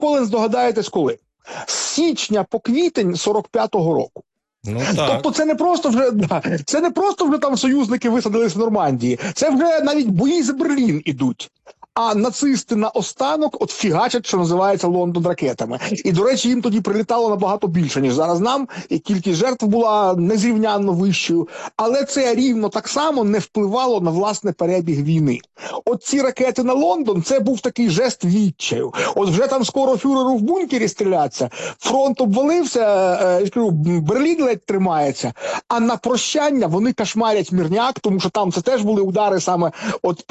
ніколи не здогадаєтесь коли. З січня по квітень 45-го року. Ну, так. Тобто це не просто вже там союзники висадились в Нормандії, це вже навіть бої за Берлін ідуть. А нацисти наостанок от фігачать, що називається, Лондон ракетами. І, до речі, їм тоді прилітало набагато більше, ніж зараз нам, і кількість жертв була незрівнянно вищою. Але це рівно так само не впливало на, власне, перебіг війни. От ці ракети на Лондон, це був такий жест відчаю. От вже там скоро фюреру в бункері стріляться, фронт обвалився, я кажу, Берлін ледь тримається, а на прощання вони кошмарять Мирняк, тому що там це теж були удари саме от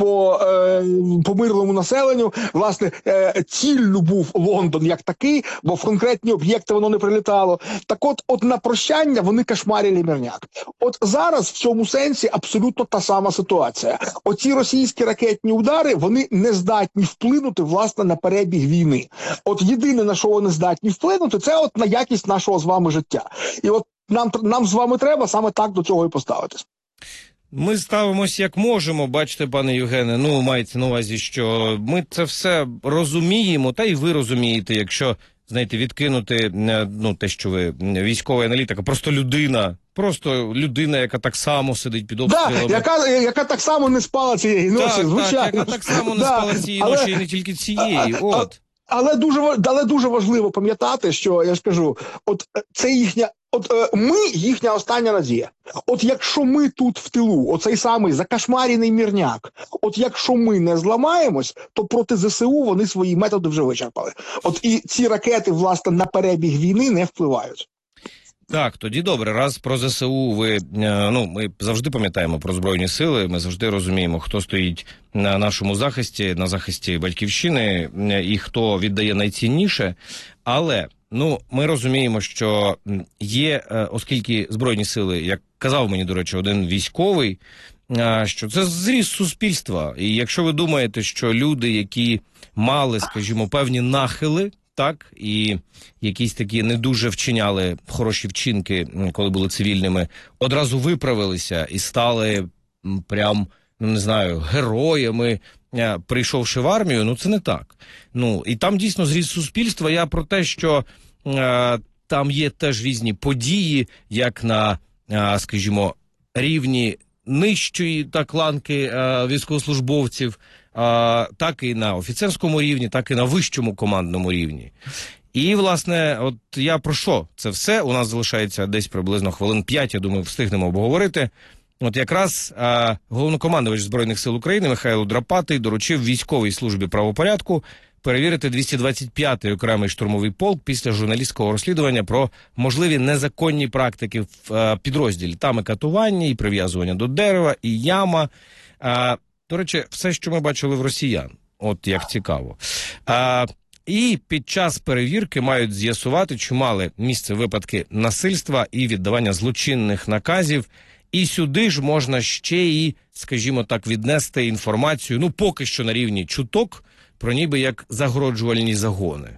по мирному населенню. Власне, ціллю був Лондон як такий, бо в конкретні об'єкти воно не прилітало. Так от на прощання вони кошмарили Мирняк. От зараз в цьому сенсі абсолютно та сама ситуація. Оці російські ракетні удари, вони не здатні вплинути, власне, на перебіг війни. От єдине, на що вони здатні вплинути, це от на якість нашого з вами життя. І от нам з вами треба саме так до цього і поставитись. Ми ставимося як можемо, бачите, пане Євгене, ну, мається на увазі, що ми це все розуміємо, та й ви розумієте, якщо, знаєте, відкинути, ну, те, що ви військовий аналітик, а просто людина, яка так само сидить під обстрілами. Да, яка так само не спала цієї ночі, звичайно. Так, яка так само не спала цієї ночі, і не тільки цієї, от. Але дуже важливо пам'ятати, що, я ж кажу, от це їхня, ми їхня остання надія. От якщо ми тут в тилу, оцей самий закошмарений Мирняк, от якщо ми не зламаємось, то проти ЗСУ вони свої методи вже вичерпали. От і ці ракети, власне, на перебіг війни не впливають. Так, тоді добре, раз про ЗСУ ми завжди пам'ятаємо про Збройні Сили, ми завжди розуміємо, хто стоїть на нашому захисті, на захисті Батьківщини і хто віддає найцінніше, але, ми розуміємо, що є, оскільки Збройні Сили, як казав мені, до речі, один військовий, що це зріст суспільства, і якщо ви думаєте, що люди, які мали, скажімо, певні нахили, так, і якісь такі не дуже вчиняли хороші вчинки, коли були цивільними, одразу виправилися і стали прям, не знаю, героями, прийшовши в армію, це не так. І там дійсно зріст суспільства. Я про те, що там є теж різні події, як на, скажімо, рівні нижчої ланки військовослужбовців, так і на офіцерському рівні, так і на вищому командному рівні. І, власне, от я про що це все? У нас залишається десь приблизно хвилин 5, я думаю, встигнемо обговорити. От якраз головнокомандувач Збройних сил України Михайло Драпатий доручив військовій службі правопорядку перевірити 225-й окремий штурмовий полк після журналістського розслідування про можливі незаконні практики в підрозділі. Там і катування, і прив'язування до дерева, і яма. До речі, все, що ми бачили в росіян. От як цікаво. І під час перевірки мають з'ясувати, чи мали місце випадки насильства і віддавання злочинних наказів. І сюди ж можна ще і, скажімо так, віднести інформацію, поки що на рівні чуток, про ніби як загороджувальні загони.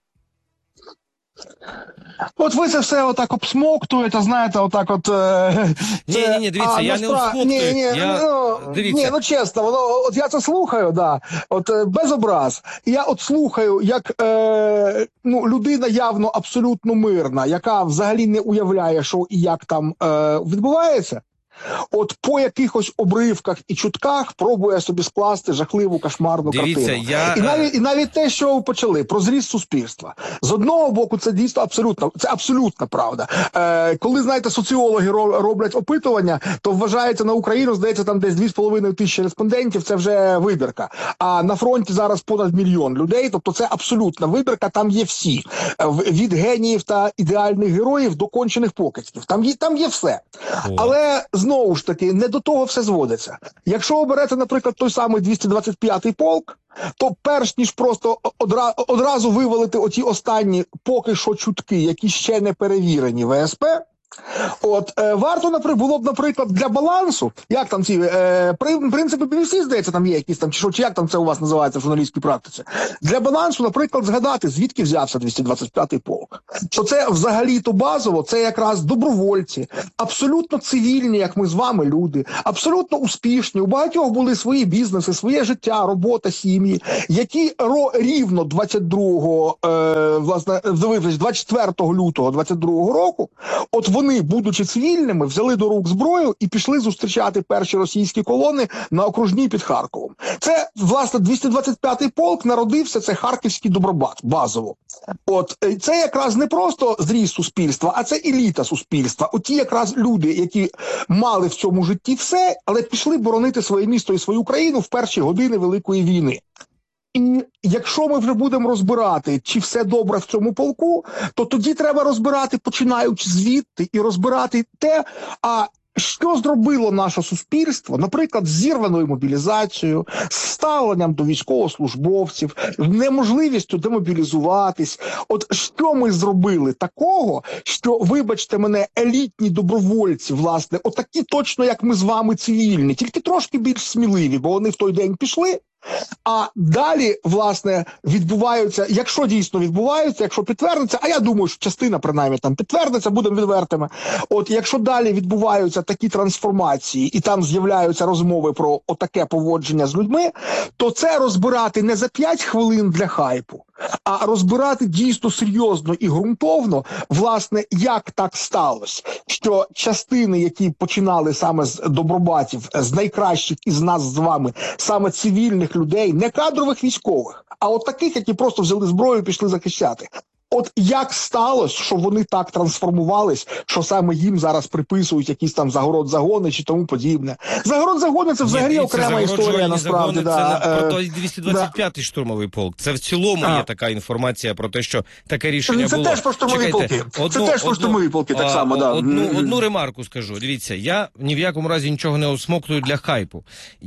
От ви це все отак обсмоктуєте, знаєте, отак от... Ні, дивіться, я не обсмоктую. Дивіться. Чесно, от я це слухаю, да, от без образ. Я от слухаю, як людина явно абсолютно мирна, яка взагалі не уявляє, що і як там відбувається, от по якихось обривках і чутках пробує собі скласти жахливу кошмарну картину. І навіть те, що ви почали, про зріст суспільства. З одного боку, це дійсно абсолютна правда. Коли, знаєте, соціологи роблять опитування, то вважається на Україну, здається, там десь 2,5 тисячі респондентів, це вже вибірка. А на фронті зараз понад 1 мільйон людей, тобто це абсолютна вибірка, там є всі. Від геніїв та ідеальних героїв до кончених покидьків. Там є все. Але знову ж таки, не до того все зводиться. Якщо оберете, наприклад, той самий 225-й полк, то перш ніж просто одразу вивалити оті останні поки що чутки, які ще не перевірені ВСП, Варто, було б, наприклад, для балансу, як там ці принципи BBC, здається, там є якісь там, чи як там це у вас називається в журналістській практиці. Для балансу, наприклад, згадати, звідки взявся 225-й полк. Що це взагалі-то базово, це якраз добровольці, абсолютно цивільні, як ми з вами люди, абсолютно успішні, у багатьох були свої бізнеси, своє життя, робота, сім'ї, які рівно 24 лютого 22-го року, от вони, будучи цивільними, взяли до рук зброю і пішли зустрічати перші російські колони на окружній під Харковом. Це, власне, 225-й полк народився, це харківський добробат, базово. Це якраз не просто зріз суспільства, а це еліта суспільства. Оті якраз люди, які мали в цьому житті все, але пішли боронити своє місто і свою країну в перші години Великої війни. І якщо ми вже будемо розбирати, чи все добре в цьому полку, то тоді треба розбирати, починаючи звідти, і розбирати те, що зробило наше суспільство, наприклад, з зірваною мобілізацією, з ставленням до військовослужбовців, неможливістю демобілізуватись. Що ми зробили такого, що, вибачте мене, елітні добровольці, власне, отакі точно, як ми з вами цивільні, тільки трошки більш сміливі, бо вони в той день пішли. А далі, власне, відбуваються, якщо дійсно відбуваються, якщо підтвердиться, а я думаю, що частина, принаймні, там підтвердиться, будемо відвертими. Якщо далі відбуваються такі трансформації, і там з'являються розмови про отаке поводження з людьми, то це розбирати не за 5 хвилин для хайпу, а розбирати дійсно серйозно і ґрунтовно, власне, як так сталося, що частини, які починали саме з добробатів, з найкращих із нас з вами, саме цивільних людей, не кадрових військових, а от таких, які просто взяли зброю і пішли захищати. Як сталося, що вони так трансформувались, що саме їм зараз приписують якісь там загород-загони чи тому подібне. Загород-загони – це взагалі окрема історія, насправді. Це про той 225-й штурмовий полк. Це в цілому є така інформація про те, що таке рішення було. Це теж про штурмові полки. Це теж про штурмові полки, так само, да. Одну ремарку скажу. Дивіться, я ні в якому разі нічого не осмоктую для хайпу.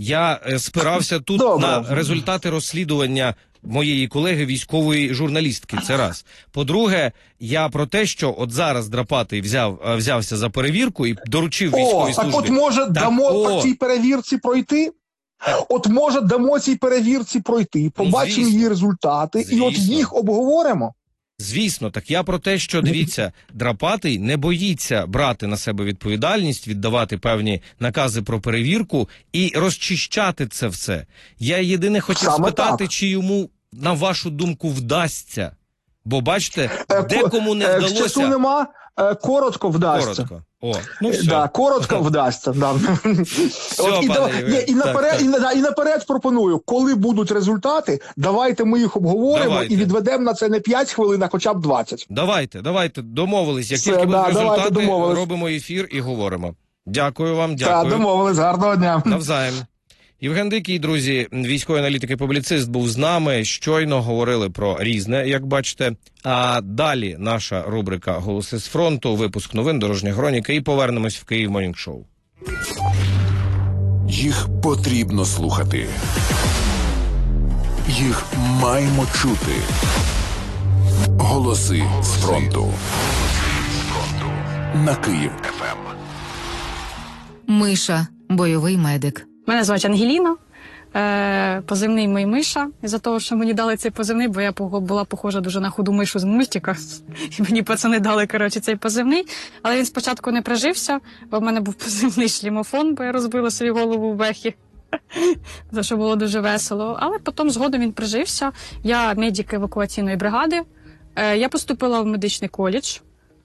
Я спирався тут на результати розслідування моєї колеги військової журналістки, це раз. По-друге, я про те, що от зараз Драпатий взявся за перевірку і доручив військовій службі. Так от може дамо цій перевірці пройти? Може дамо цій перевірці пройти, побачимо її результати і от їх обговоримо? Звісно, так я про те, що, дивіться, Драпатий не боїться брати на себе відповідальність, віддавати певні накази про перевірку і розчищати це все. Я єдине хотів спитати, чи йому, на вашу думку, вдасться. Бо, бачите, декому не вдалося. Часу нема, коротко вдасться. Коротко. Все. Коротко вдасться. І наперед пропоную, коли будуть результати, давайте ми їх обговоримо і відведемо на це не 5 хвилин, а хоча б 20. Давайте, домовились. Як тільки будуть результати, робимо ефір і говоримо. Дякую вам, дякую. Так, домовились, гарного дня. Навзаєм. Євген Дикий, друзі, військовий аналітик і публіцист, був з нами. Щойно говорили про різне, як бачите. А далі наша рубрика «Голоси з фронту», випуск новин, дорожня хроніка і повернемось в Київ Морнінг Шоу. Їх потрібно слухати. Їх маємо чути. Голоси з фронту. На Київ ФМ. Миша. Бойовий медик. Мене звати Ангеліна, позивний мій Миша, із-за того, що мені дали цей позивний, бо я була похожа дуже на худу мишу з мультика, і мені пацани дали, цей позивний. Але він спочатку не прижився, бо в мене був позивний шлімофон, бо я розбила собі голову в бехі, за що було дуже весело. Але потім згодом він прижився. Я медик евакуаційної бригади, я поступила в медичний коледж,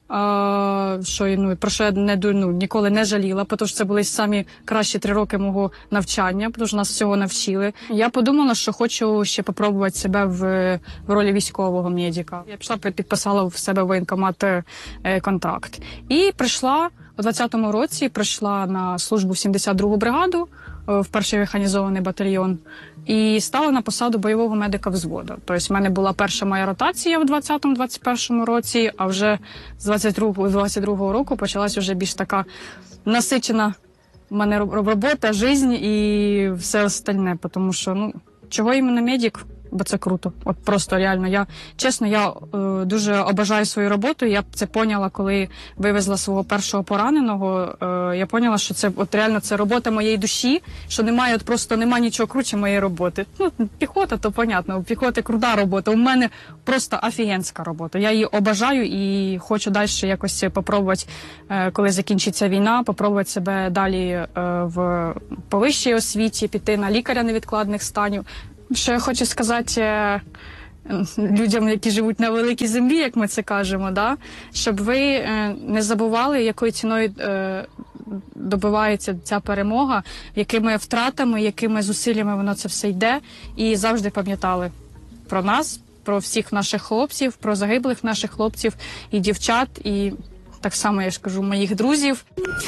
про що я ніколи не жаліла, тому що це були самі кращі 3 роки мого навчання, тому що нас всього навчили. Я подумала, що хочу ще спробувати себе в ролі військового медика. Я пішла, підписала в себе в воєнкомат контракт. І прийшла у 20-му році, прийшла на службу в 72-гу бригаду, в перший механізований батальйон, і стала на посаду бойового медика взводу. Тобто в мене була перша моя ротація в 20-21 році, а вже з 22-го року почалась вже більш така насичена в мене робота, життя і все остальне. Тому що, чого іменно медик? бо це круто. От просто реально, я дуже обожаю свою роботу. Я це поняла, коли вивезла свого першого пораненого. Я поняла, що це от реально це робота моєї душі, що немає, от просто немає нічого круче моєї роботи. Ну, піхота, то понятно, у піхоти крута робота. У мене просто офігенська робота. Я її обожаю і хочу далі якось попробувати, коли закінчиться війна, попробувати себе далі по вищій освіті, піти на лікаря невідкладних станів. Що я хочу сказати людям, які живуть на великій землі, як ми це кажемо, да? Щоб ви не забували, якою ціною добивається ця перемога, якими втратами, якими зусиллями воно це все йде, і завжди пам'ятали про нас, про всіх наших хлопців, про загиблих наших хлопців і дівчат, і так само, я ж кажу, моїх друзів.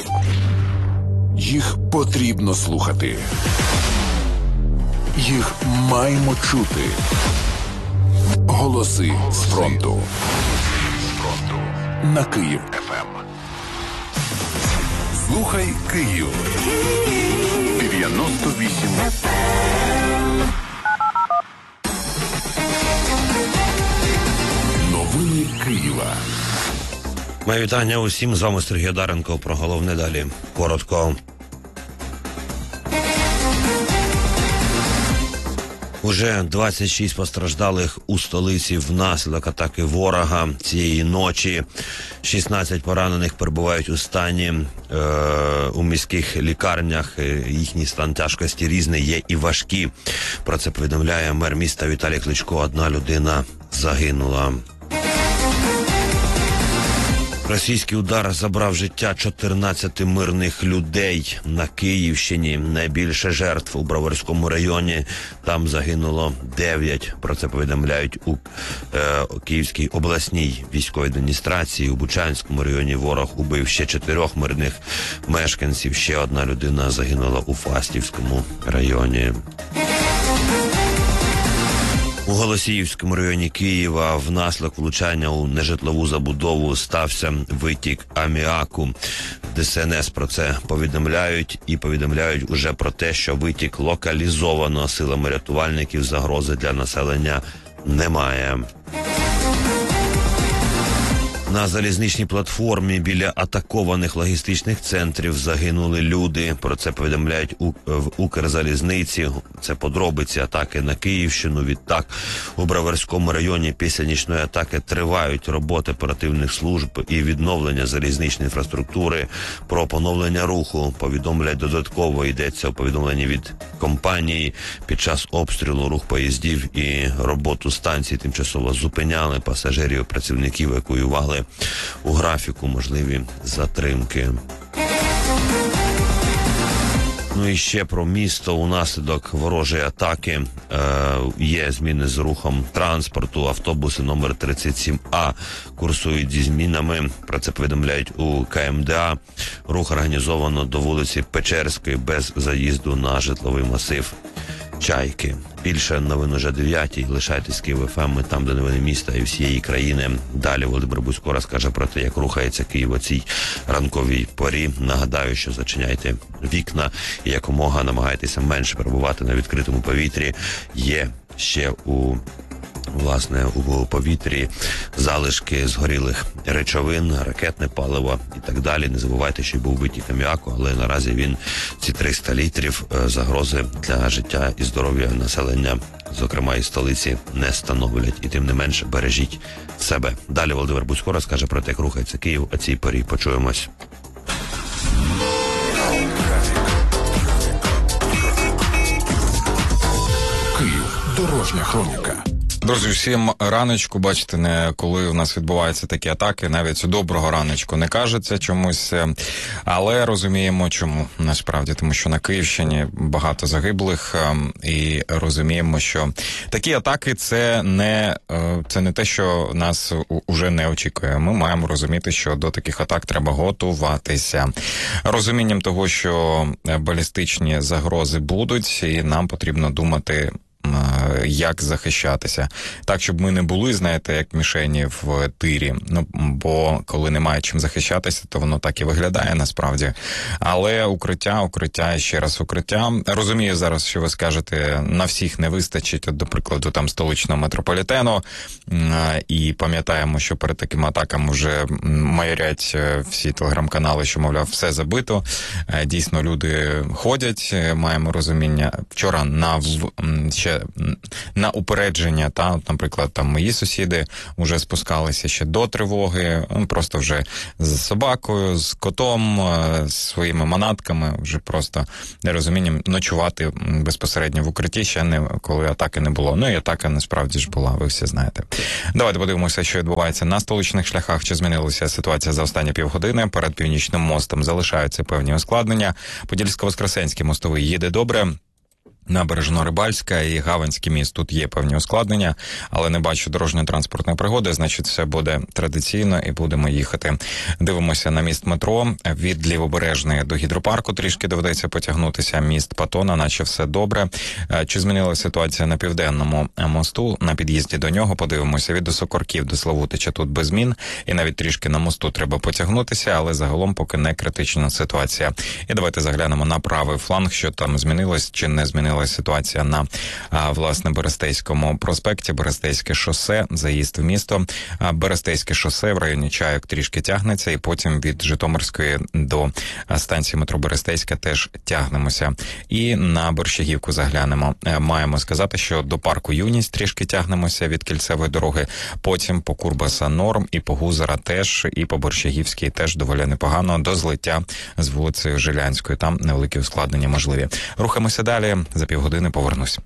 Їх потрібно слухати. Їх маємо чути. Голоси з фронту. На Київ ФМ. Слухай Київ. 98 Новини Києва. Моє вітання усім. З вами Сергій Одаренко. Про головне далі. Коротко. Уже 26 постраждалих у столиці внаслідок атаки ворога цієї ночі. 16 поранених перебувають у стані у міських лікарнях. Їхній стан тяжкості різний, є і важкі. Про це повідомляє мер міста Віталій Кличко. Одна людина загинула. Російський удар забрав життя 14 мирних людей на Київщині. Найбільше жертв у Броварському районі. Там загинуло 9. Про це повідомляють у Київській обласній військовій адміністрації. У Бучанському районі ворог убив ще 4 мирних мешканців. Ще одна людина загинула у Фастівському районі. У Голосіївському районі Києва внаслідок влучання у нежитлову забудову стався витік аміаку. ДСНС про це повідомляють і повідомляють уже про те, що витік локалізовано силами рятувальників, загрози для населення немає. На залізничній платформі біля атакованих логістичних центрів загинули люди. Про це повідомляють в Укрзалізниці. Це подробиці атаки на Київщину. Відтак, у Броварському районі після нічної атаки тривають роботи оперативних служб і відновлення залізничної інфраструктури. Про поновлення руху повідомляють додатково. Йдеться у повідомленні від компанії. Під час обстрілу рух поїздів і роботу станцій тимчасово зупиняли. Пасажирів, працівників евакуювали. У графіку можливі затримки. Ну і ще про місто. Унаслідок ворожої атаки є зміни з рухом транспорту. Автобуси номер 37А курсують зі змінами. Про це повідомляють у КМДА. Рух організовано до вулиці Печерської без заїзду на житловий масив Чайки. Більше новин уже 9-й. Лишайтесь Київ ФМ, ми там, де новини міста і всієї країни. Далі Володимир Бузько розкаже про те, як рухається Київ у цій ранковій порі. Нагадаю, що зачиняйте вікна і якомога намагайтеся менше перебувати на відкритому повітрі. Є ще у повітрі залишки згорілих речовин, ракетне паливо і так далі. Не забувайте, що й був витік аміаку, але наразі ці 300 літрів загрози для життя і здоров'я населення, зокрема і столиці, не становлять. І тим не менше бережіть себе. Далі Володимир Бузько розкаже про те, як рухається Київ о цій порі. Почуємось. Київ. Дорожня хроніка. Друзі, всім раночку, бачите, не коли у нас відбуваються такі атаки, навіть доброго раночку не кажеться чомусь, але розуміємо чому, насправді, тому що на Київщині багато загиблих і розуміємо, що такі атаки це не те, що нас уже не очікує. Ми маємо розуміти, що до таких атак треба готуватися. Розумінням того, що балістичні загрози будуть, і нам потрібно думати як захищатися. Так, щоб ми не були, знаєте, як мішені в тирі. Ну, бо коли немає чим захищатися, то воно так і виглядає насправді. Але укриття і ще раз укриття. Розумію зараз, що ви скажете, на всіх не вистачить, от, до прикладу, там столичного метрополітену. І пам'ятаємо, що перед такими атаками вже майорять всі телеграм-канали, що, мовляв, все забито. Дійсно, люди ходять, маємо розуміння. Вчора ще на упередження, от, наприклад, там мої сусіди вже спускалися ще до тривоги, просто вже з собакою, з котом, з своїми манатками, вже просто нерозумінням ночувати безпосередньо в укритті, ще не коли атаки не було. Ну і атака насправді ж була, ви всі знаєте. Давайте подивимося, що відбувається на столичних шляхах, чи змінилася ситуація за останні півгодини. Перед Північним мостом залишаються певні ускладнення. Подільсько-Воскресенський мостовий їде добре. Набережно-Рибальська і Гаванський міст. Тут є певні ускладнення, але не бачу дорожньо-транспортної пригоди, значить все буде традиційно і будемо їхати. Дивимося на міст метро. Від Лівобережної до Гідропарку трішки доведеться потягнутися. Міст Патона, наче все добре. Чи змінилася ситуація на Південному мосту? На під'їзді до нього подивимося. Від Осокорків до Славутича тут без змін. І навіть трішки на мосту треба потягнутися, але загалом поки не критична ситуація. І давайте заглянемо на правий фланг, що там змінилось чи не змінилось. Ситуація на, власне, Берестейському проспекті, Берестейське шосе, заїзд в місто. Берестейське шосе в районі Чайок трішки тягнеться, і потім від Житомирської до станції метро Берестейська теж тягнемося. І на Борщагівку заглянемо. Маємо сказати, що до парку Юність трішки тягнемося від кільцевої дороги, потім по Курбаса норм, і по Гузера теж, і по Борщагівській теж доволі непогано, до злиття з вулицею Жилянською. Там невеликі ускладнення можливі. Рухаємося далі. За півгодини повернусь.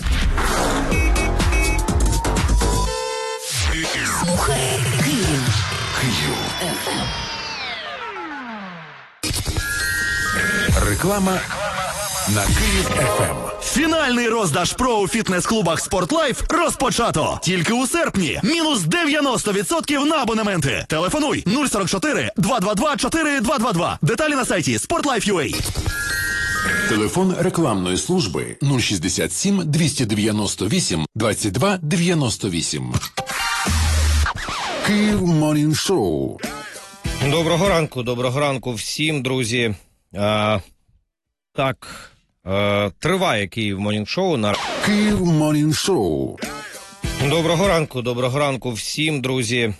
Реклама на Київ ФМ. Фінальний роздаж ПРО у фітнес-клубах «Спортлайф» розпочато. Тільки у серпні. Мінус 90% на абонементи. Телефонуй 044 222 4222. Деталі на сайті sportlife.ua. Телефон рекламної служби 067 298 22 98. Київ Morning Show. Доброго ранку всім, друзі. Триває Київ Morning Show на Київ Morning Show. Доброго ранку всім, друзі.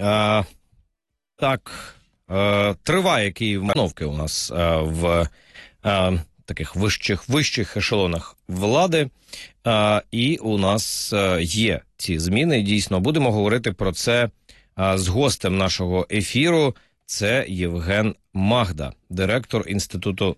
Триває Київ Мановки у нас в таких вищих ешелонах влади. І у нас є ці зміни. Дійсно, будемо говорити про це з гостем нашого ефіру. Це Євген Магда, директор Інституту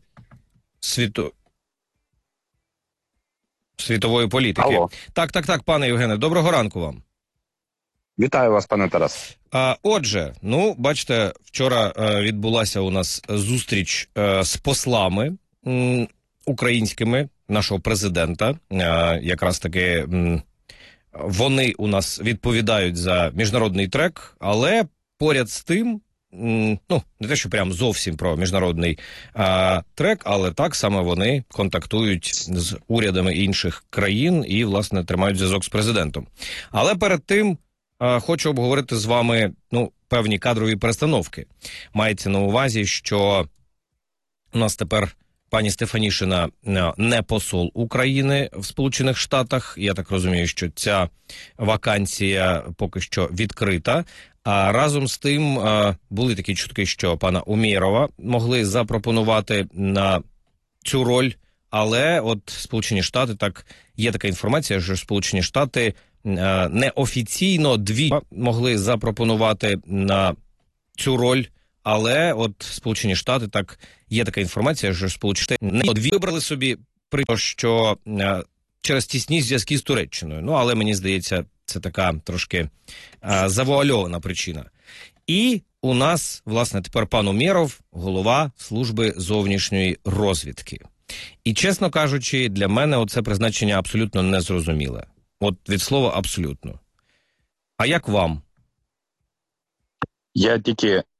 світової політики. Алло. Так, пане Євгене, доброго ранку вам. Вітаю вас, пане Тарас. Отже, бачите, вчора відбулася у нас зустріч з послами українськими нашого президента. Якраз таки вони у нас відповідають за міжнародний трек, але поряд з тим, не те, що прям зовсім про міжнародний трек, але так саме вони контактують з урядами інших країн і, власне, тримають зв'язок з президентом. Але перед тим хочу обговорити з вами, певні кадрові перестановки. Мається на увазі, що у нас тепер пані Стефанішина не посол України в Сполучених Штатах. Я так розумію, що ця вакансія поки що відкрита. А разом з тим були такі чутки, що пана Умєрова могли запропонувати на цю роль, але от Сполучені Штати, є така інформація, що Сполучені Штати неофіційно могли запропонувати на цю роль, але от Сполучені Штати, є така інформація, що Сполучені Штати вибрали собі, що через тісні зв'язки з Туреччиною. Але мені здається, це така трошки завуальована причина. І у нас, власне, тепер пан Умєров, голова служби зовнішньої розвідки. І, чесно кажучи, для мене оце призначення абсолютно незрозуміле. От від слова абсолютно. А як вам? Я тільки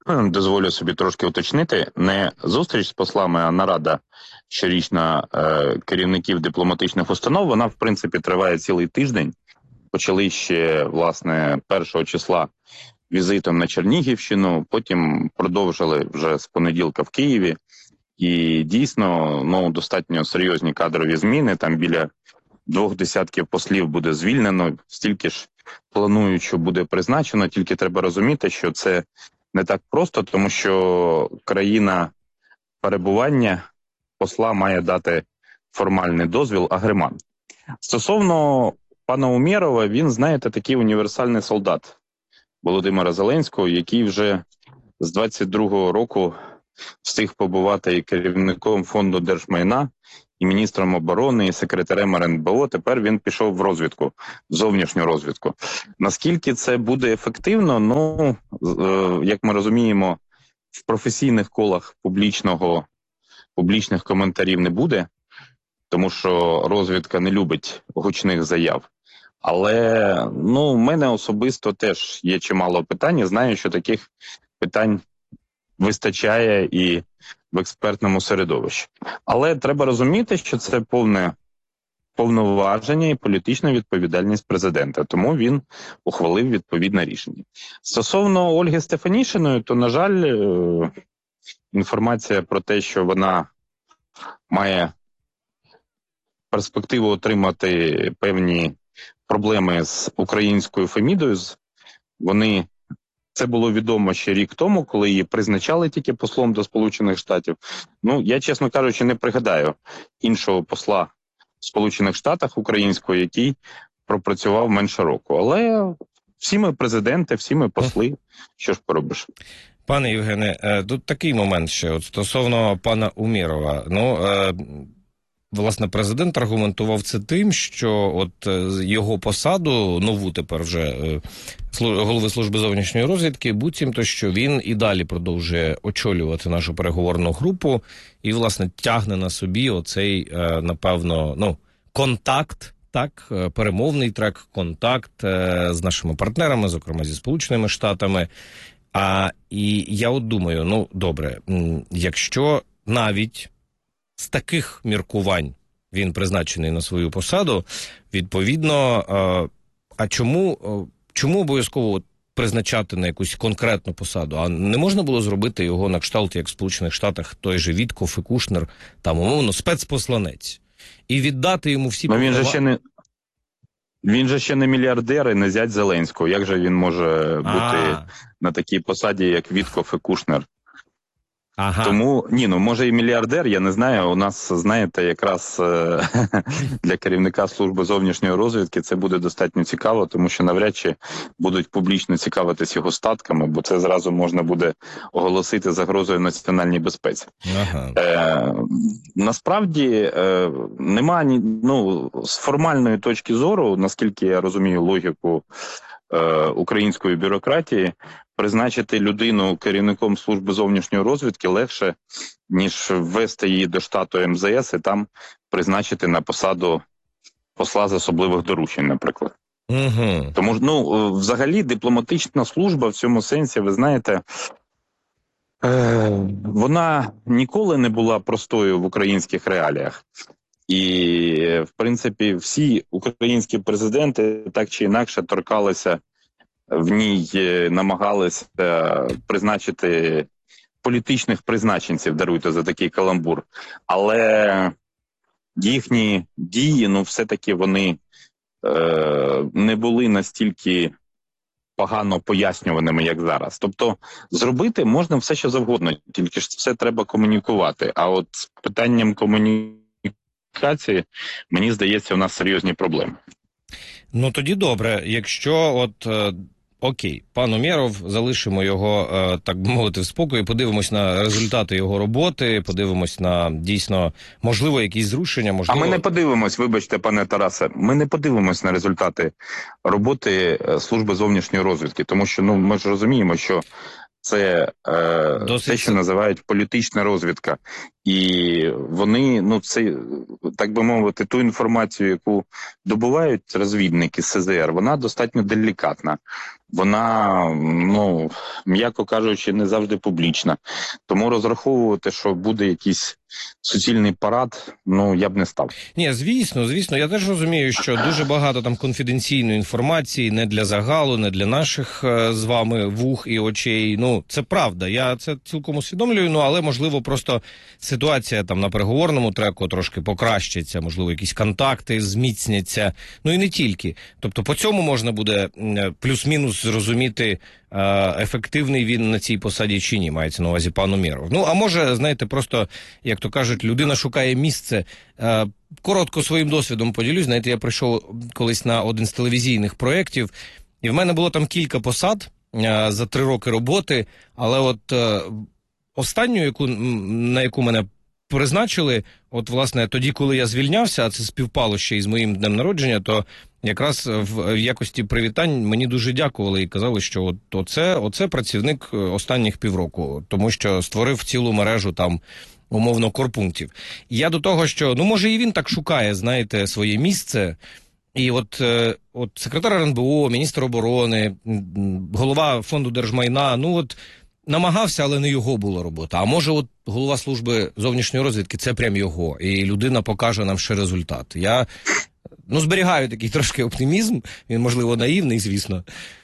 дозволю собі трошки уточнити, не зустріч з послами, а нарада щорічна керівників дипломатичних установ, вона, в принципі, триває цілий тиждень. Почали ще, власне, 1 числа візитом на Чернігівщину, потім продовжили вже з понеділка в Києві. І дійсно, достатньо серйозні кадрові зміни, там біля 20 послів буде звільнено, стільки ж планують, що буде призначено, тільки треба розуміти, що це не так просто, тому що країна перебування посла має дати формальний дозвіл агреман. Стосовно пана Умєрова, він, знаєте, такий універсальний солдат Володимира Зеленського, який вже з 22-го року встиг побувати і керівником фонду держмайна, і міністром оборони, і секретарем РНБО. Тепер він пішов в розвідку, в зовнішню розвідку. Наскільки це буде ефективно? Як ми розуміємо, в професійних колах публічних коментарів не буде, тому що розвідка не любить гучних заяв. Але, в мене особисто теж є чимало питань. Знаю, що таких питань вистачає і в експертному середовищі. Але треба розуміти, що це повноваження і політична відповідальність президента. Тому він ухвалив відповідне рішення. Стосовно Ольги Стефанішиної, то, на жаль, інформація про те, що вона має перспективу отримати певні проблеми з українською Фемідою, це було відомо ще рік тому, коли її призначали тільки послом до Сполучених Штатів. Я, чесно кажучи, не пригадаю іншого посла в Сполучених Штатах українського, який пропрацював менше року. Але всі ми президенти, всі ми посли. Що ж поробиш? Пане Євгене, тут такий момент ще, стосовно пана Умєрова. Власне, президент аргументував це тим, що його посаду, нову тепер вже голови служби зовнішньої розвідки, буцімто, що він і далі продовжує очолювати нашу переговорну групу і, власне, тягне на собі оцей, напевно, контакт, перемовний контакт з нашими партнерами, зокрема зі Сполученими Штатами. І я думаю, добре, якщо навіть з таких міркувань він призначений на свою посаду, відповідно, а чому обов'язково призначати на якусь конкретну посаду? А не можна було зробити його на кшталт, як в Сполучених Штатах, той же Вітков і Кушнер, там, умовно, спецпосланець, і віддати йому всі Він же ще не мільярдер і не зять Зеленського. Як же він може бути на такій посаді, як Вітков і Кушнер? Ага. Тому, може і мільярдер, я не знаю. У нас, знаєте, якраз для керівника служби зовнішньої розвідки це буде достатньо цікаво, тому що навряд чи будуть публічно цікавитись його статками, бо це зразу можна буде оголосити загрозою національній безпеці. Ага. Насправді, немає, з формальної точки зору, наскільки я розумію логіку української бюрократії, призначити людину керівником служби зовнішньої розвідки легше, ніж ввести її до штату МЗС і там призначити на посаду посла з особливих доручень, наприклад. Угу. Тому, взагалі, дипломатична служба в цьому сенсі, ви знаєте, вона ніколи не була простою в українських реаліях. І, в принципі, всі українські президенти так чи інакше торкалися в ній, намагалися призначити політичних призначенців, даруйте за такий каламбур. Але їхні дії, все-таки вони не були настільки погано пояснюваними, як зараз. Тобто зробити можна все, що завгодно, тільки ж все треба комунікувати. А от з питанням комунікації, мені здається, у нас серйозні проблеми. Тоді добре, якщо окей, пан Умєров, залишимо його, так би мовити, в спокої, подивимось на результати його роботи, подивимось на, дійсно, можливо, якісь зрушення, можливо... А ми не подивимось, вибачте, пане Тарасе, ми не подивимось на результати роботи служби зовнішньої розвідки, тому що, ми ж розуміємо, що це те, що називають політична розвідка. І вони, ну, це, так би мовити, ту інформацію, яку добувають розвідники з СЗР, вона достатньо делікатна. Вона, ну, м'яко кажучи, не завжди публічна. Тому розраховувати, що буде якийсь суцільний парад, ну, я б не став. Ні, звісно, я теж розумію, що дуже багато там конфіденційної інформації не для загалу, не для наших з вами вух і очей. Ну, це правда, я це цілком усвідомлюю, ну, але, можливо, просто ситуація там на переговорному треку трошки покращиться, можливо, якісь контакти зміцняться, ну і не тільки. Тобто по цьому можна буде плюс-мінус зрозуміти, ефективний він на цій посаді чи ні, мається на увазі пан Умєров. Ну, а може, знаєте, просто, як то кажуть, людина шукає місце. Коротко своїм досвідом поділюсь. Знаєте, я прийшов колись на один з телевізійних проєктів, і в мене було там кілька посад за 3 роки роботи, але от останню, на яку мене призначили, от, власне, тоді, коли я звільнявся, а це співпало ще із моїм днем народження, то якраз в якості привітань мені дуже дякували і казали, що оце працівник останніх півроку, тому що створив цілу мережу там, умовно, корпунктів. Я до того, що, ну, може, і він так шукає, знаєте, своє місце. І от секретар РНБО, міністр оборони, голова фонду держмайна, ну от намагався, але не його була робота. А може, от голова служби зовнішньої розвідки, це прям його, і людина покаже нам ще результат. Я, ну, зберігаю такий трошки оптимізм, він, можливо, наївний, звісно.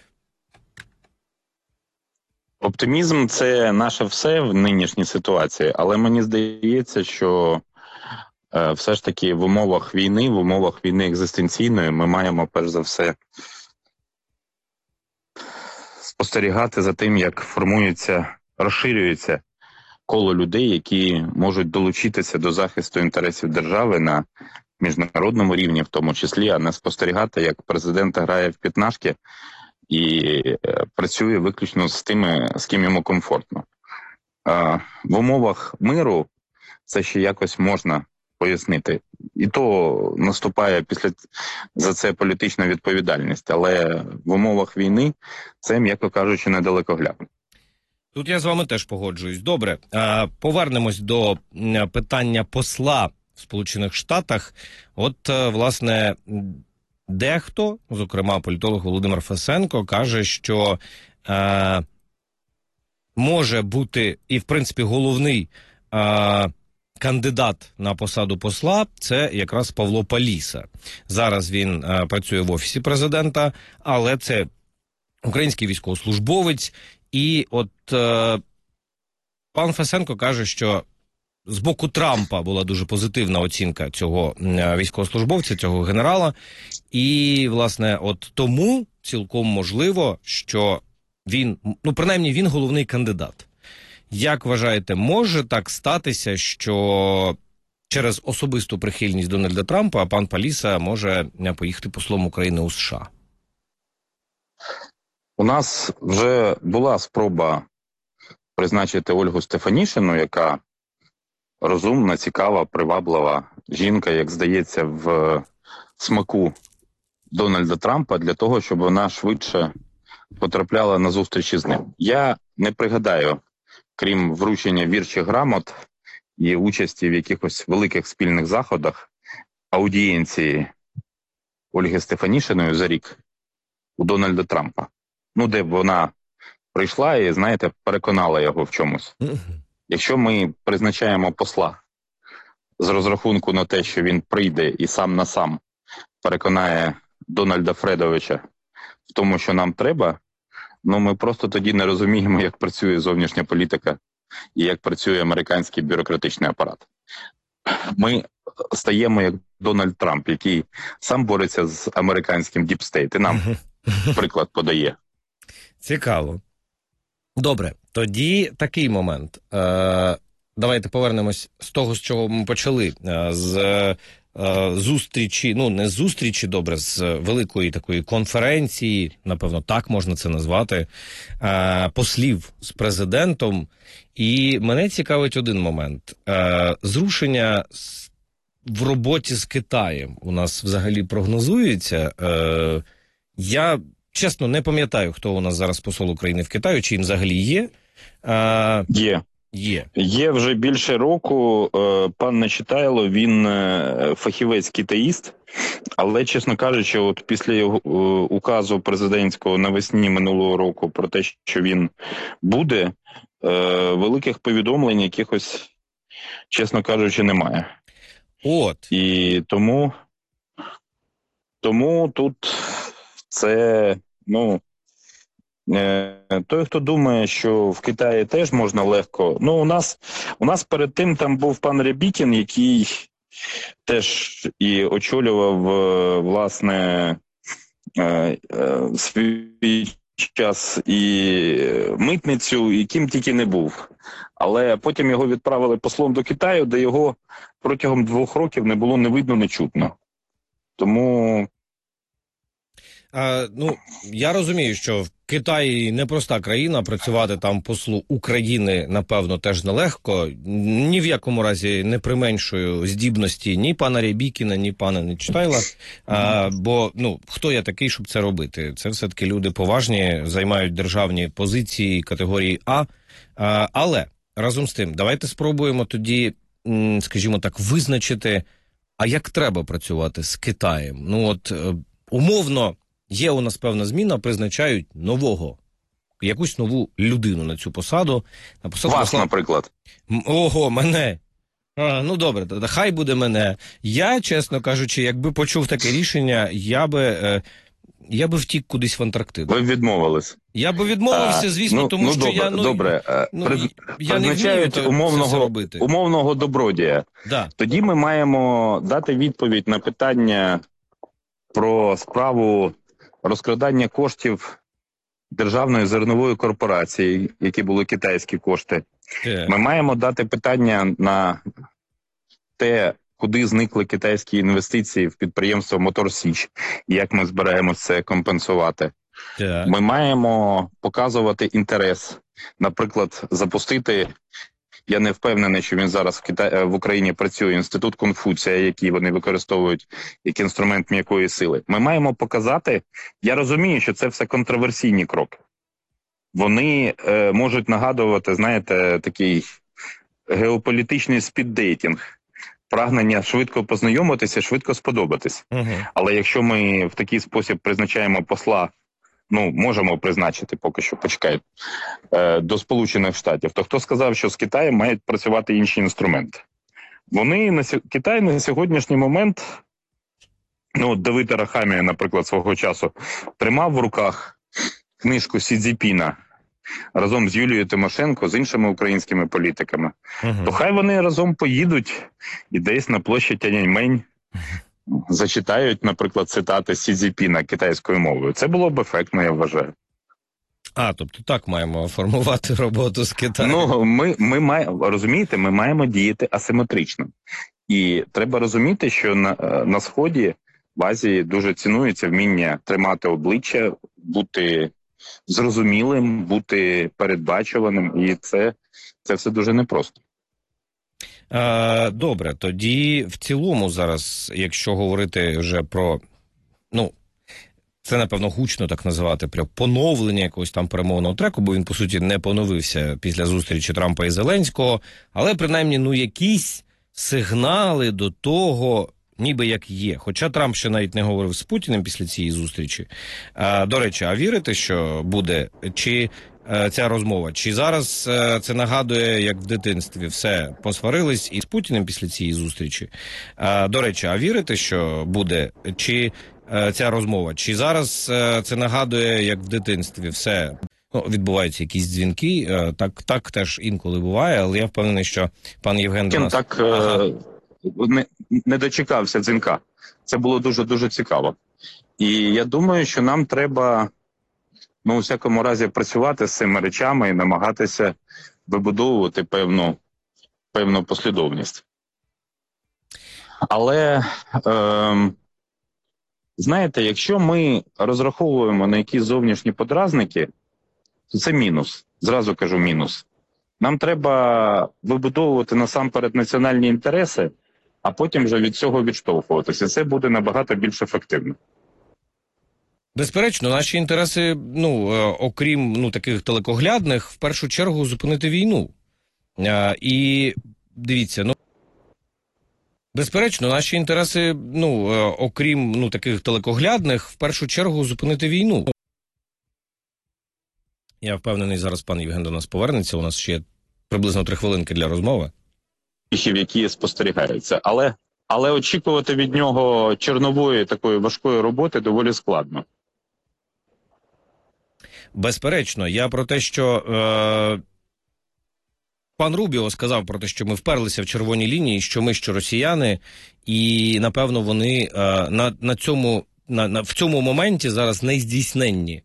Оптимізм – це наше все в нинішній ситуації, але мені здається, що все ж таки в умовах війни екзистенційної, ми маємо, перш за все, спостерігати за тим, як розширюється коло людей, які можуть долучитися до захисту інтересів держави на міжнародному рівні, в тому числі, а не спостерігати, як президент грає в п'ятнашки і працює виключно з тими, з ким йому комфортно. В умовах миру це ще якось можна пояснити. І то наступає за це політична відповідальність. Але в умовах війни це, м'яко кажучи, недалекоглядно. Тут я з вами теж погоджуюсь. Добре, повернемось до питання посла в Сполучених Штатах. От, власне, дехто, зокрема політолог Володимир Фесенко, каже, що може бути і, в принципі, головний кандидат на посаду посла – це якраз Павло Паліса. Зараз він працює в Офісі президента, але це український військовослужбовець. І от пан Фесенко каже, що з боку Трампа була дуже позитивна оцінка цього військовослужбовця, цього генерала. І, власне, от тому цілком можливо, що він, ну, принаймні, він головний кандидат. Як вважаєте, може так статися, що через особисту прихильність Дональда Трампа пан Паліса може поїхати послом України у США? У нас вже була спроба призначити Ольгу Стефанішину, яка розумна, цікава, приваблива жінка, як здається, в смаку Дональда Трампа, для того, щоб вона швидше потрапляла на зустрічі з ним. Я не пригадаю, крім вручення вірчих грамот і участі в якихось великих спільних заходах, аудієнції Ольги Стефанішиної за рік у Дональда Трампа. Ну, де б вона прийшла і, знаєте, переконала його в чомусь. Якщо ми призначаємо посла з розрахунку на те, що він прийде і сам на сам переконає Дональда Фредовича в тому, що нам треба, ну ми просто тоді не розуміємо, як працює зовнішня політика і як працює американський бюрократичний апарат. Ми стаємо як Дональд Трамп, який сам бореться з американським діпстейт і нам приклад подає. Цікаво. Добре, тоді такий момент. Давайте повернемось з того, з чого ми почали. З зустрічі, ну не з зустрічі, добре, з великої такої конференції, напевно, так можна це назвати, послів з президентом. І мене цікавить один момент. Зрушення в роботі з Китаєм у нас взагалі прогнозується. Я, чесно, не пам'ятаю, хто у нас зараз посол України в Китаю, чи він взагалі є. Є. Є вже більше року. Пан Нечитайло, він фахівець-китаїст, але, чесно кажучи, от після його указу президентського навесні минулого року про те, що він буде, великих повідомлень якихось, чесно кажучи, немає. І тому тут це, той, хто думає, що в Китаї теж можна легко. У нас перед тим там був пан Рябікін, який теж і очолював, власне, свій час і митницю, і ким тільки не був. Але потім його відправили послом до Китаю, де його протягом 2 років не було не видно, не чутно. Тому... Я розумію, що в Китаї непроста країна, працювати там послу України, напевно, теж нелегко. Ні в якому разі не применшую здібності ні пана Рябікіна, ні пана Нечитайла. Бо, хто я такий, щоб це робити? Це все-таки люди поважні, займають державні позиції категорії А. Але, разом з тим, давайте спробуємо тоді, скажімо так, визначити, а як треба працювати з Китаєм? Умовно, є у нас певна зміна, призначають якусь нову людину на цю посаду. На посаду Вас, наприклад. Ого, мене. Добре, хай буде мене. Я, чесно кажучи, якби почув таке рішення, я би втік кудись в Антарктиду. Ви відмовились? Я би відмовився, звісно, тому що я не вмію це робити. Умовного добродія. Да. Тоді ми маємо дати відповідь на питання про справу розкрадання коштів Державної зернової корпорації, які були китайські кошти. Ми маємо дати питання на те, куди зникли китайські інвестиції в підприємство «Мотор Січ», і як ми збираємося це компенсувати. Ми маємо показувати інтерес, наприклад, запустити, я не впевнений, що він зараз в Україні працює, інститут Конфуція, який вони використовують як інструмент м'якої сили. Ми маємо показати, я розумію, що це все контроверсійні кроки. Вони можуть нагадувати, знаєте, такий геополітичний спіддейтинг, прагнення швидко познайомитися, швидко сподобатись. Але якщо ми в такий спосіб призначаємо посла, можемо призначити поки що, почекайте, до Сполучених Штатів, то хто сказав, що з Китаєм мають працювати інші інструменти? Китай на сьогоднішній момент, Давид Арахамія, наприклад, свого часу, тримав в руках книжку Сі Цзіньпіна разом з Юлією Тимошенко, з іншими українськими політиками. То хай вони разом поїдуть і десь на площі Тяньаньмень зачитають, наприклад, цитати Сі Цзіньпіна китайською мовою. Це було б ефектно, я вважаю. Тобто так маємо формувати роботу з Китаєм. Розумієте, ми маємо діяти асиметрично. І треба розуміти, що на Сході, в Азії дуже цінується вміння тримати обличчя, бути зрозумілим, бути передбачуваним, і це все дуже непросто. Добре, тоді в цілому зараз, якщо говорити вже про, це, напевно, гучно так називати, про поновлення якогось там перемовного треку, бо він, по суті, не поновився після зустрічі Трампа і Зеленського, але, принаймні, якісь сигнали до того, ніби як є. Хоча Трамп ще навіть не говорив з Путіним після цієї зустрічі. До речі, а вірите, що буде, чи ця розмова, чи зараз це нагадує, як в дитинстві все, посварились і з Путіним після цієї зустрічі? До речі, а вірите, що буде, чи ця розмова, чи зараз це нагадує, як в дитинстві все, відбуваються якісь дзвінки, так теж інколи буває, але я впевнений, що пан Євген до нас... не дочекався дзвінка. Це було дуже-дуже цікаво. І я думаю, що нам треба, у всякому разі, працювати з цими речами і намагатися вибудовувати певну послідовність. Але, знаєте, якщо ми розраховуємо на якісь зовнішні подразники, то це мінус. Зразу кажу мінус. Нам треба вибудовувати насамперед національні інтереси, а потім вже від цього відштовхуватися. Це буде набагато більш ефективно. Безперечно, наші інтереси, окрім таких далекоглядних, в першу чергу зупинити війну. І дивіться, ну, безперечно, наші інтереси, окрім таких далекоглядних, в першу чергу зупинити війну. Я впевнений, зараз пан Євген до нас повернеться, у нас ще приблизно 3 хвилинки для розмови. Які спостерігаються. Але очікувати від нього чорнової такої важкої роботи доволі складно. Безперечно, я про те, що пан Рубіо сказав про те, що ми вперлися в червоні лінії, що ми, що росіяни, і, напевно, вони в цьому моменті зараз не здійсненні.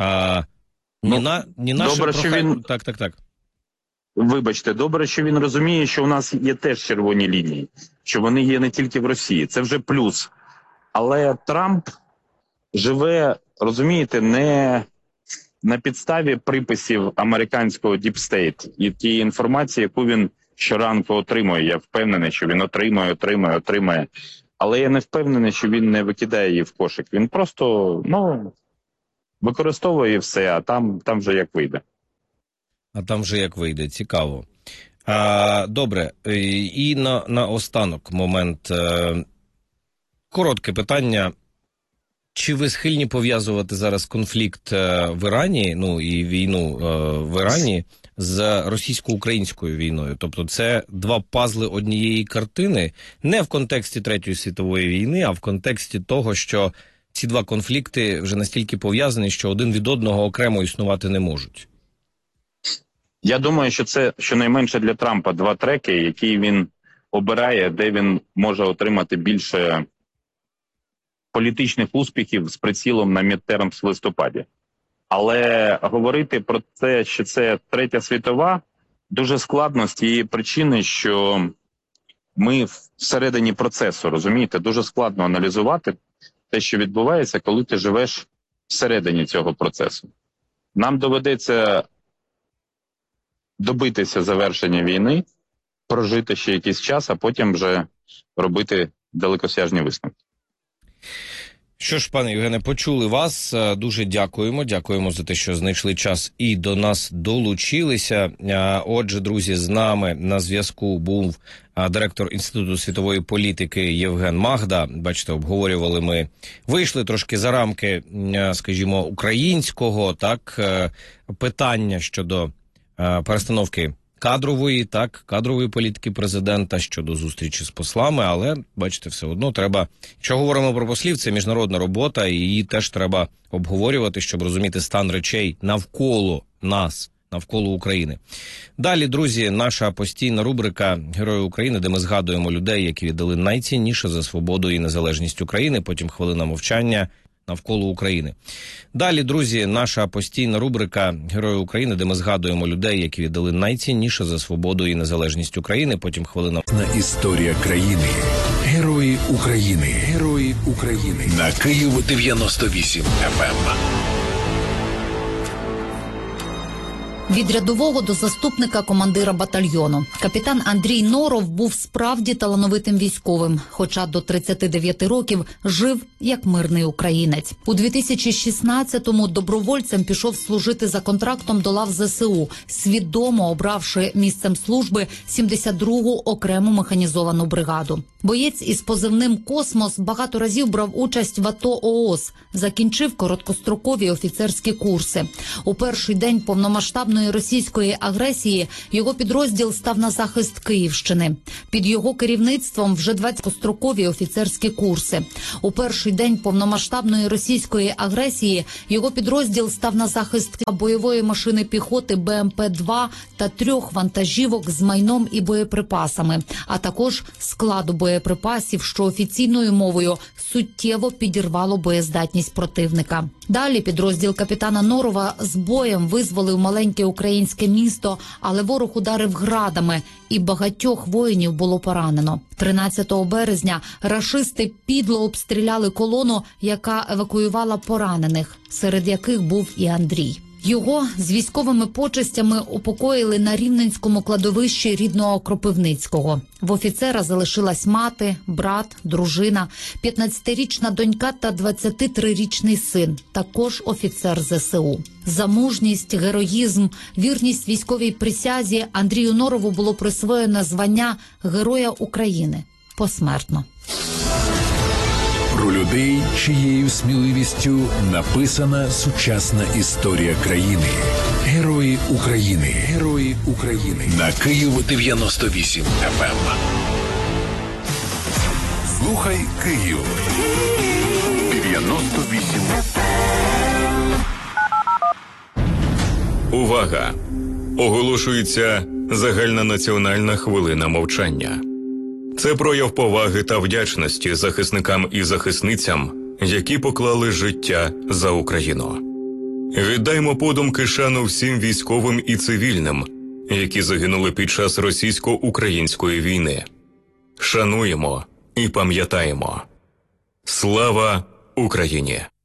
Ні наше добре, що він... Так. Вибачте, добре, що він розуміє, що у нас є теж червоні лінії, що вони є не тільки в Росії. Це вже плюс. Але Трамп живе, розумієте, не на підставі приписів американського Deep State і тієї інформації, яку він щоранку отримує. Я впевнений, що він отримує. Але я не впевнений, що він не викидає її в кошик. Він просто, використовує все, а там вже як вийде. А там вже як вийде, цікаво. Добре, і на останок момент. Коротке питання. Чи ви схильні пов'язувати зараз конфлікт в Ірані, і війну в Ірані з російсько-українською війною? Тобто це два пазли однієї картини, не в контексті Третьої світової війни, а в контексті того, що ці два конфлікти вже настільки пов'язані, що один від одного окремо існувати не можуть. Я думаю, що це щонайменше для Трампа 2 треки, які він обирає, де він може отримати більше політичних успіхів з прицілом на мідтермс в листопаді. Але говорити про те, що це Третя світова, дуже складно з тієї причини, що ми всередині процесу, розумієте, дуже складно аналізувати те, що відбувається, коли ти живеш всередині цього процесу. Нам доведеться добитися завершення війни, прожити ще якийсь час, а потім вже робити далекосяжні висновки. Що ж, пане Євгене, почули вас. Дуже дякуємо. Дякуємо за те, що знайшли час і до нас долучилися. Отже, друзі, з нами на зв'язку був директор Інституту світової політики Євген Магда. Бачите, обговорювали ми, вийшли трошки за рамки, скажімо, українського, питання щодо перестановки кадрової політики президента щодо зустрічі з послами, але, бачите, все одно треба, якщо говоримо про послів, це міжнародна робота, і її теж треба обговорювати, щоб розуміти стан речей навколо нас, навколо України. Далі, друзі, наша постійна рубрика «Герої України», де ми згадуємо людей, які віддали найцінніше за свободу і незалежність України, потім хвилина мовчання навколо України. Далі, друзі, наша постійна рубрика «Герої України», де ми згадуємо людей, які віддали найцінніше за свободу і незалежність України, потім хвилина... На історія країни. Герої України. Герої України. На Київ 98 FM. Від рядового до заступника командира батальйону. Капітан Андрій Норов був справді талановитим військовим, хоча до 39 років жив як мирний українець. У 2016-му добровольцем пішов служити за контрактом до лав ЗСУ, свідомо обравши місцем служби 72-гу окрему механізовану бригаду. Боєць із позивним «Космос» багато разів брав участь в АТО ООС, закінчив короткострокові офіцерські курси. У перший день повномасштабної російської агресії його підрозділ став на захист Київщини. Під його керівництвом вже 20-строкові офіцерські курси. У перший день повномасштабної російської агресії його підрозділ став на захист бойової машини піхоти БМП-2 та 3 вантажівок з майном і боєприпасами, а також складу боєприпасів, що офіційною мовою суттєво підірвало боєздатність противника. Далі підрозділ капітана Норова з боєм визволив маленьке українське місто, але ворог ударив градами, і багатьох воїнів було поранено. 13 березня рашисти підло обстріляли колону, яка евакуювала поранених, серед яких був і Андрій. Його з військовими почестями упокоїли на Рівненському кладовищі рідного Кропивницького. В офіцера залишилась мати, брат, дружина, 15-річна донька та 23-річний син, також офіцер ЗСУ. За мужність, героїзм, вірність військовій присязі Андрію Норову було присвоєно звання Героя України посмертно. Про людей, чиєю сміливістю написана сучасна історія країни. Герої України. Герої України. На Київ 98 FM. Слухай Київ. 98 FM. Увага! Оголошується загальнонаціональна хвилина мовчання. Це прояв поваги та вдячності захисникам і захисницям, які поклали життя за Україну. Віддаймо подумки шану всім військовим і цивільним, які загинули під час російсько-української війни. Шануємо і пам'ятаємо. Слава Україні!